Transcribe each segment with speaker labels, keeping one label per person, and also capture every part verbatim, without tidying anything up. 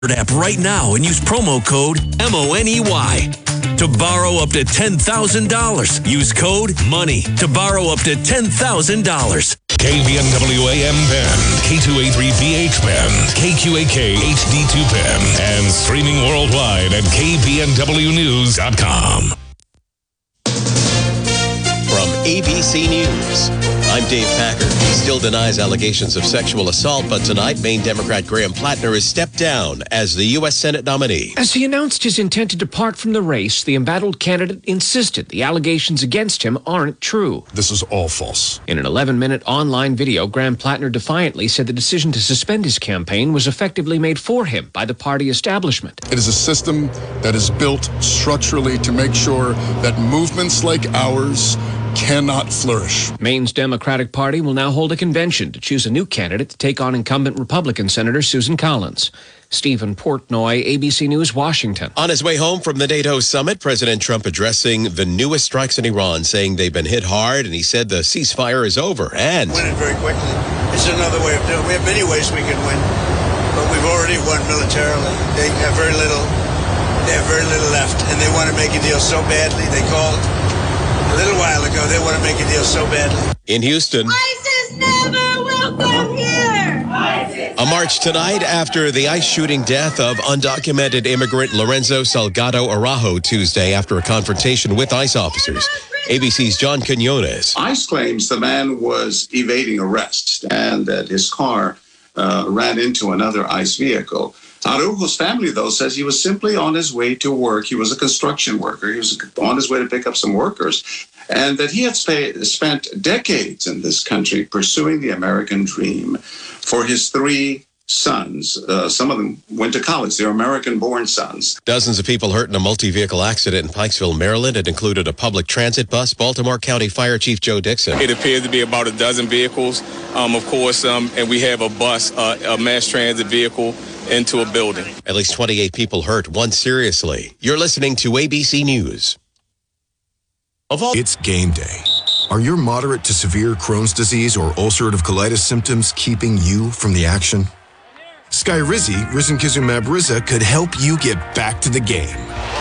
Speaker 1: app right now and use promo code M O N E Y. To borrow up to ten thousand dollars, use code MONEY to borrow up to ten thousand dollars.
Speaker 2: K B N W A M Bend, K two A three B H Bend, K Q A K H D two Bend, and streaming worldwide at K B N W news dot com.
Speaker 3: From A B C News, I'm Dave Packer. He still denies allegations of sexual assault, but tonight, Maine Democrat Graham Plattner has stepped down as the U S Senate nominee.
Speaker 4: As he announced his intent to depart from the race, the embattled candidate insisted the allegations against him aren't true.
Speaker 5: This is all false.
Speaker 4: In an eleven-minute online video, Graham Plattner defiantly said the decision to suspend his campaign was effectively made for him by the party establishment.
Speaker 5: It is a system that is built structurally to make sure that movements like ours cannot flourish.
Speaker 4: Maine's Democratic Party will now hold a convention to choose a new candidate to take on incumbent Republican Senator Susan Collins. Stephen Portnoy, A B C News, Washington.
Speaker 3: On his way home from the NATO summit, President Trump addressing the newest strikes in Iran, saying they've been hit hard, and he said the ceasefire is over. And
Speaker 6: win it very quickly. It's another way of doing it. We have many ways we can win, but we've already won militarily. They have very little. They have very little left, and they want to make a deal so badly. They called a little while ago. They want to make a deal so badly.
Speaker 3: In Houston,
Speaker 7: ISIS never will come here.
Speaker 3: a march tonight after the ICE shooting death of undocumented immigrant Lorenzo Salgado Araujo Tuesday after a confrontation with ICE officers. A B C's John Quinones.
Speaker 8: ICE claims the man was evading arrest and that his car uh, ran into another ICE vehicle. Araujo's family, though, says he was simply on his way to work. He was a construction worker. He was on his way to pick up some workers, and that he had sp- spent decades in this country pursuing the American dream for his three sons. Uh, some of them went to college. They're American-born sons.
Speaker 3: Dozens of people hurt in a multi-vehicle accident in Pikesville, Maryland. It included a public transit bus. Baltimore County Fire Chief Joe Dixon.
Speaker 9: It appears to be about a dozen vehicles, um, of course, um, and we have a bus, uh, a mass transit vehicle, into a building.
Speaker 3: At least twenty-eight people hurt, one seriously. You're listening to A B C News.
Speaker 10: Of all- it's game day. Are your moderate to severe Crohn's disease or ulcerative colitis symptoms keeping you from the action? Skyrizi, risankizumab Riza, could help you get back to the game.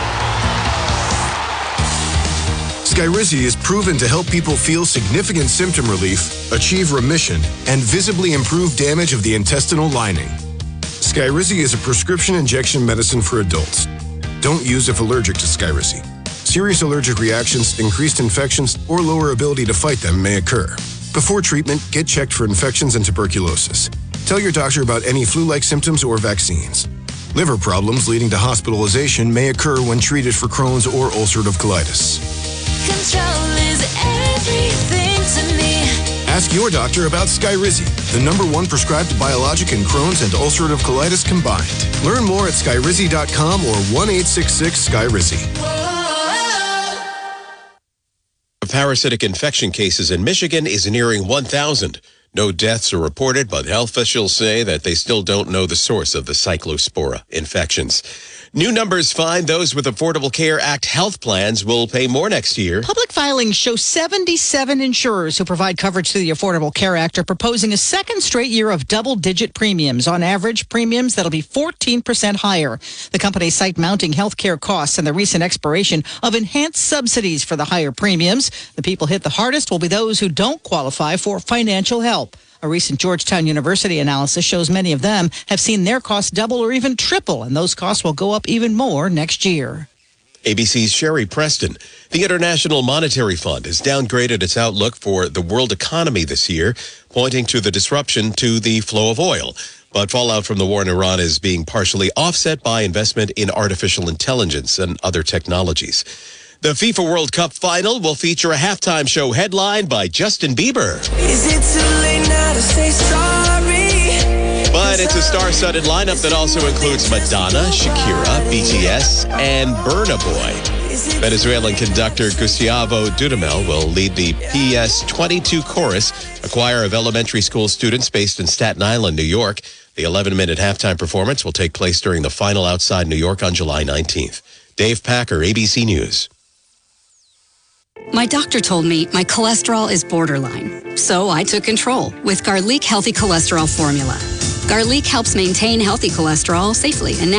Speaker 10: Skyrizi is proven to help people feel significant symptom relief, achieve remission, and visibly improve damage of the intestinal lining. Skyrizi is a prescription injection medicine for adults. Don't use if allergic to Skyrizi. Serious allergic reactions, increased infections, or lower ability to fight them may occur. Before treatment, get checked for infections and tuberculosis. Tell your doctor about any flu-like symptoms or vaccines. Liver problems leading to hospitalization may occur when treated for Crohn's or ulcerative colitis.
Speaker 7: Control is everything to me.
Speaker 10: Ask your doctor about Skyrizi, the number one prescribed biologic in Crohn's and ulcerative colitis combined. Learn more at skyrizi dot com or one eight six six Skyrizi.
Speaker 3: Parasitic infection cases in Michigan is nearing one thousand. No deaths are reported, but health officials say that they still don't know the source of the cyclospora infections. New numbers find those with Affordable Care Act health plans will pay more next year.
Speaker 11: Public filings show seventy-seven insurers who provide coverage through the Affordable Care Act are proposing a second straight year of double-digit premiums. On average, premiums that'll be fourteen percent higher. The companies cite mounting health care costs and the recent expiration of enhanced subsidies for the higher premiums. The people hit the hardest will be those who don't qualify for financial help. A recent Georgetown University analysis shows many of them have seen their costs double or even triple, and those costs will go up even more next year.
Speaker 3: A B C's Sherry Preston. The International Monetary Fund has downgraded its outlook for the world economy this year, pointing to the disruption to the flow of oil. But fallout from the war in Iran is being partially offset by investment in artificial intelligence and other technologies. The FIFA World Cup final will feature a halftime show headlined by Justin Bieber.
Speaker 12: Is it too late now to say sorry?
Speaker 3: But it's a star-studded lineup that also includes Madonna, Shakira, B T S, and Burna Boy. Venezuelan conductor Gustavo Dudamel will lead the P S twenty-two chorus, a choir of elementary school students based in Staten Island, New York. The eleven-minute halftime performance will take place during the final outside New York on July nineteenth. Dave Packer, A B C News.
Speaker 13: My doctor told me my cholesterol is borderline, so I took control with Garlic Healthy Cholesterol Formula. Garlic helps maintain healthy cholesterol safely and